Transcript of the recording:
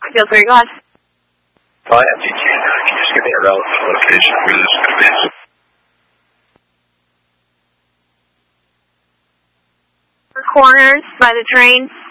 Field 3, go ahead. Oh, I have DT. Can you just give me a relative location where this could be? Corners by the train.